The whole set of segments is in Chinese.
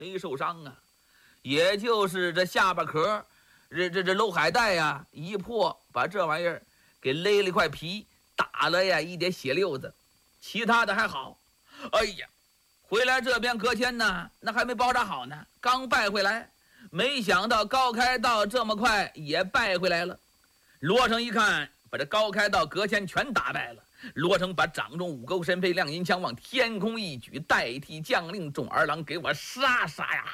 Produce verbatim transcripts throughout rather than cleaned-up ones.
没受伤啊，也就是这下巴壳，这这这漏海带呀一破，把这玩意儿给勒了一块皮，打了呀一点血溜子，其他的还好。哎呀，回来这边隔天呢，那还没包扎好呢，刚败回来，没想到高开道这么快也败回来了。罗成一看，把这高开道隔天全打败了。罗成把掌中五钩神飞亮银枪往天空一举，代替将令众儿郎给我杀杀呀！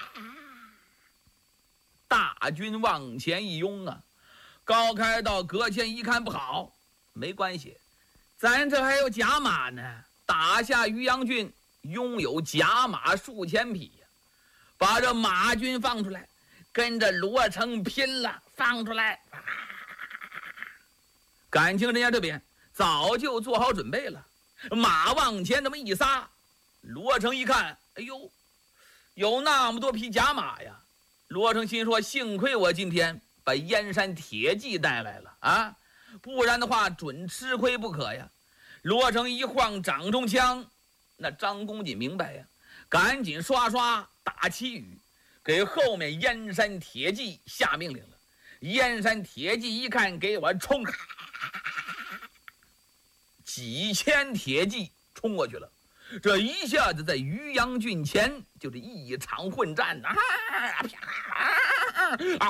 大军往前一拥啊，高开道隔天一看不好，没关系，咱这还有甲马呢，打下渔阳郡，拥有甲马数千匹呀，把这马军放出来，跟着罗成拼了，放出来！感情人家这边早就做好准备了，马往前这么一撒，罗成一看，哎呦，有那么多匹甲马呀！罗成心说，幸亏我今天把燕山铁骑带来了啊，不然的话准吃亏不可呀。罗成一晃掌中枪，那张公瑾明白呀，赶紧刷刷打旗语，给后面燕山铁骑下命令了。燕山铁骑一看，给我冲！几千铁骑冲过去了，这一下子在渔阳郡前就是一场混战啊！啊！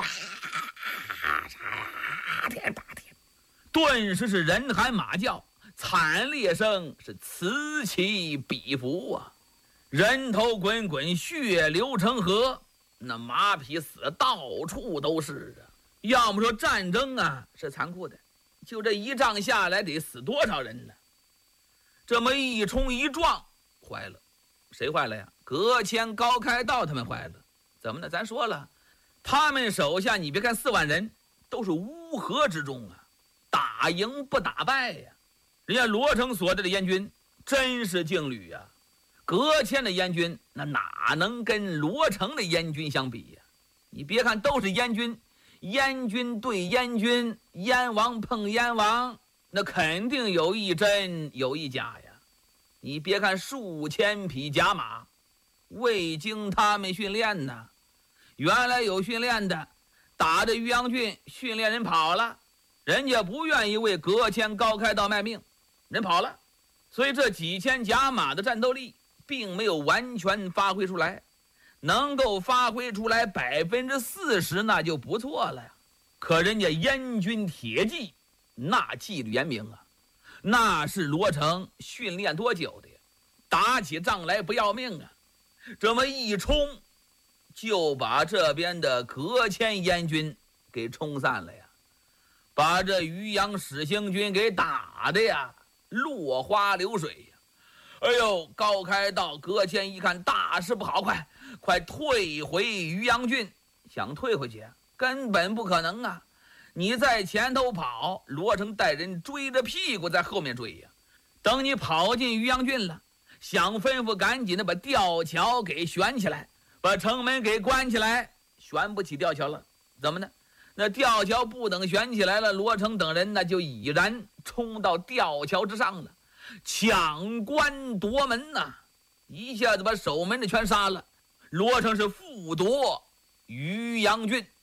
天大天，顿时是人喊马叫，惨烈声是此起彼伏啊！人头滚滚，血流成河，那马匹死的到处都是啊！要么说战争啊是残酷的，就这一仗下来得死多少人呢？这么一冲一撞，坏了，谁坏了呀？葛谦、高开道他们坏了。怎么呢？咱说了，他们手下你别看四万人，都是乌合之众啊，打赢不打败呀。人家罗成所在的燕军真是劲旅呀，葛谦的燕军那哪能跟罗成的燕军相比呀？你别看都是燕军，燕军对燕军，燕王碰燕王，那肯定有一真有一假呀。你别看数千匹甲马，未经他们训练呢，原来有训练的，打着渔阳郡，训练人跑了，人家不愿意为葛谦、高开道卖命，人跑了，所以这几千甲马的战斗力并没有完全发挥出来，能够发挥出来百分之四十那就不错了呀。可人家燕军铁骑那纪律严明啊，那是罗成训练多久的呀，打起仗来不要命啊，这么一冲就把这边的葛谦燕军给冲散了呀，把这渔阳使行军给打的呀落花流水呀。哎呦，高开道葛谦一看大事不好，快快退回渔阳郡。想退回去根本不可能啊，你在前头跑，罗成带人追着屁股在后面追呀。等你跑进渔阳郡了，想吩咐赶紧的把吊桥给悬起来，把城门给关起来，悬不起吊桥了。怎么呢？那吊桥不等悬起来了，罗成等人那就已然冲到吊桥之上了，抢关夺门呐、啊，一下子把守门的全杀了。罗成是复夺渔阳郡。